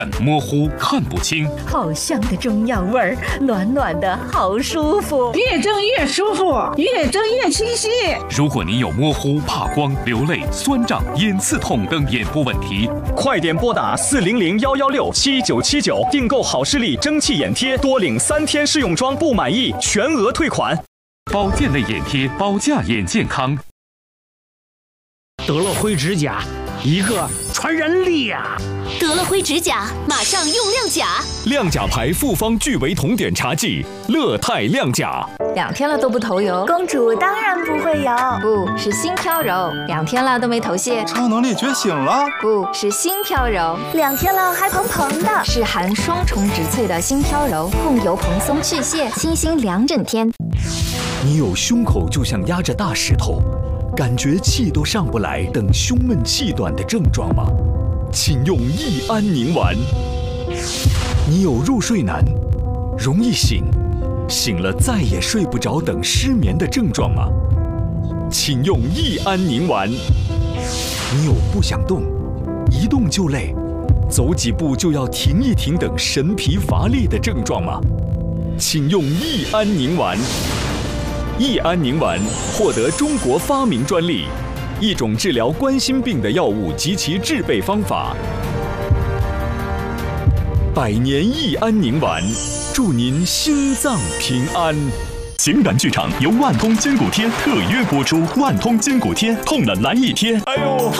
模糊看不清， 好香的中药味儿，暖暖的好舒服， 越蒸越舒服，越蒸越清晰。 如果您有模糊、怕光、流泪、酸胀、眼刺痛等眼部问题， 快点拨打400-116-7979订购好视力蒸汽眼贴，多领3天试用装，不满意全额退款。 保健类眼贴，保驾眼健康。 得了灰指甲，一个传染俩。 得了灰指甲，马上用亮甲。 亮甲牌复方聚维酮碘茶剂，乐泰亮甲。 2天了都不头油， 公主当然不会有， 不是心飘柔。2天了都没头屑， 超能力觉醒了， 不是心飘柔。 2天了还蓬蓬的， 是含双重植萃的心飘柔，控油蓬松去屑，清新2整天。 你有胸口就像压着大石头，感觉气都上不来等胸闷气短的症状吗？请用益安宁丸。你有入睡难、容易醒、醒了再也睡不着等失眠的症状吗？请用益安宁丸。你有不想动、一动就累、走几步就要停一停等神疲乏力的症状吗？请用益安宁丸。益安宁丸获得中国发明专利，一种治疗冠心病的药物及其制备方法。100年益安宁丸，祝您心脏平安。 情感剧场由万通筋骨贴特约播出，万通筋骨贴痛了来一贴。哎呦！